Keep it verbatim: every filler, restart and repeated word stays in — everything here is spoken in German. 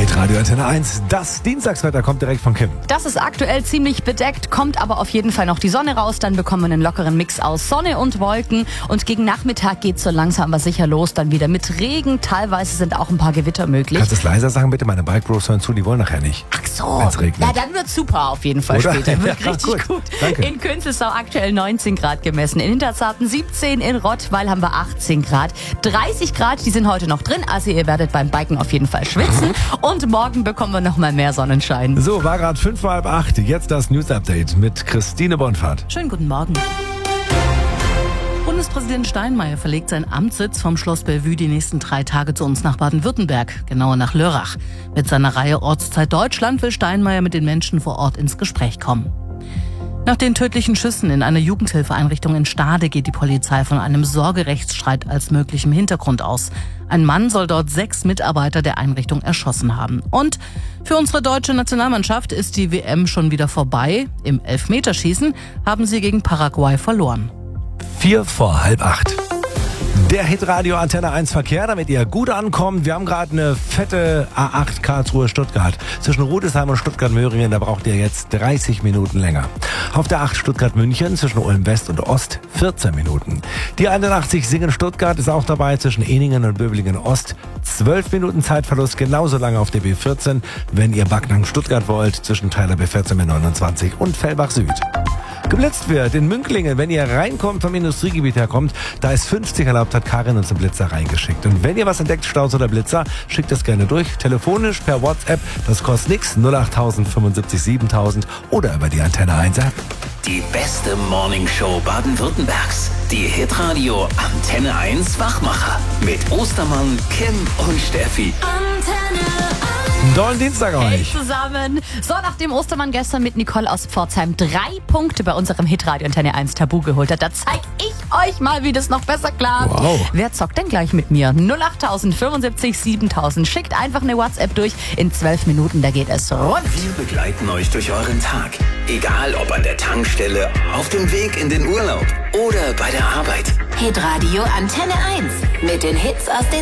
Hitradio Antenne eins. Das Dienstagswetter kommt direkt von Kim. Das ist aktuell ziemlich bedeckt, kommt aber auf jeden Fall noch die Sonne raus. Dann bekommen wir einen lockeren Mix aus Sonne und Wolken. Und gegen Nachmittag geht es so langsam aber sicher los. Dann wieder mit Regen. Teilweise sind auch ein paar Gewitter möglich. Kannst du es leiser sagen, bitte? Meine Bike Bros hören zu, die wollen nachher nicht. Ach so. Wenn's regnet. Ja, dann wird super auf jeden Fall Oder? später. Wird Ja, richtig gut. gut. Danke. In Künzelsau aktuell neunzehn Grad gemessen. In Hinterzarten siebzehn. In Rottweil haben wir achtzehn Grad. dreißig Grad, die sind heute noch drin. Also ihr werdet beim Biken auf jeden Fall schwitzen. Und morgen bekommen wir noch mal mehr Sonnenschein. So, war gerade fünf vor halb acht. Jetzt das News Update mit Christine Bonfahrt. Schönen guten Morgen. Bundespräsident Steinmeier verlegt seinen Amtssitz vom Schloss Bellevue die nächsten drei Tage zu uns nach Baden-Württemberg, genauer nach Lörrach. Mit seiner Reihe Ortszeit Deutschland will Steinmeier mit den Menschen vor Ort ins Gespräch kommen. Nach den tödlichen Schüssen in einer Jugendhilfeeinrichtung in Stade geht die Polizei von einem Sorgerechtsstreit als möglichem Hintergrund aus. Ein Mann soll dort sechs Mitarbeiter der Einrichtung erschossen haben. Und für unsere deutsche Nationalmannschaft ist die W M schon wieder vorbei. Im Elfmeterschießen haben sie gegen Paraguay verloren. Vier vor halb acht. Der Hitradio Antenne eins Verkehr, damit ihr gut ankommt. Wir haben gerade eine fette A acht Karlsruhe-Stuttgart. Zwischen Rudesheim und Stuttgart-Möhringen, da braucht ihr jetzt dreißig Minuten länger. Auf der acht Stuttgart-München zwischen Ulm West und Ost vierzehn Minuten. Die einundachtzig Singen-Stuttgart ist auch dabei zwischen Eningen und Böblingen Ost. zwölf Minuten Zeitverlust, genauso lange auf der B vierzehn, wenn ihr Backnang-Stuttgart wollt, zwischen Tyler B vierzehn mit neunundzwanzig und Fellbach Süd. Geblitzt wird in Münklingen, wenn ihr reinkommt, vom Industriegebiet herkommt, da ist fünfzig erlaubt, hat Karin uns einen Blitzer reingeschickt. Und wenn ihr was entdeckt, Staus oder Blitzer, schickt das gerne durch, telefonisch, per WhatsApp, das kostet nichts, null acht fünfundsiebzig siebentausend oder über die Antenne eins App. Die beste Morningshow Baden-Württembergs, die Hitradio Antenne eins Wachmacher mit Ostermann, Kim und Steffi. Antenne Einen tollen Dienstag Hey euch. zusammen. So, nachdem Ostermann gestern mit Nicole aus Pforzheim drei Punkte bei unserem Hitradio Antenne eins Tabu geholt hat, da zeig ich euch mal, wie das noch besser klappt. Wow. Wer zockt denn gleich mit mir? null acht fünfundsiebzig siebentausend. Schickt einfach eine WhatsApp durch. In zwölf Minuten, da geht es rund. Wir begleiten euch durch euren Tag. Egal ob an der Tankstelle, auf dem Weg in den Urlaub oder bei der Arbeit. Hitradio Antenne eins mit den Hits aus den